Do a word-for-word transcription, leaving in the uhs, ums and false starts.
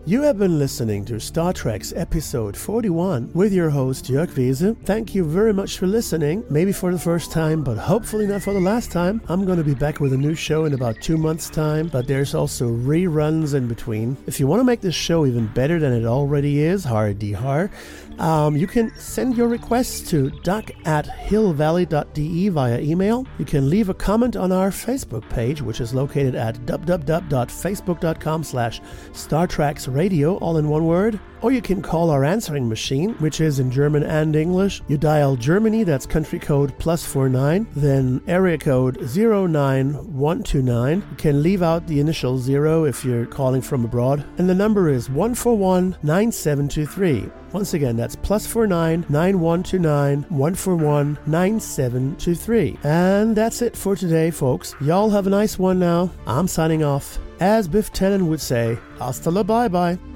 You have been listening to Star Trek's episode forty-one with your host Jörg Wiese. Thank you very much for listening, maybe for the first time, but hopefully not for the last time. I'm going to be back with a new show in about two months' time, but there's also reruns in between. If you want to make this show even better than it already is, hardy har, um, you can send your requests to duck at hillvalley.de via email. You can leave a comment on our Facebook page, which is located at www.facebook.com slash Star Treks Radio, all in one word. Or you can call our answering machine, which is in German and English. You dial Germany, that's country code plus four nine, then area code zero nine one two nine. You can leave out the initial zero if you're calling from abroad. And the number is one four one nine seven two three. Once again, that's plus four nine nine one two nine one four one nine seven two three. And that's it for today, folks. Y'all have a nice one now. I'm signing off. As Biff Tannen would say, hasta la bye bye.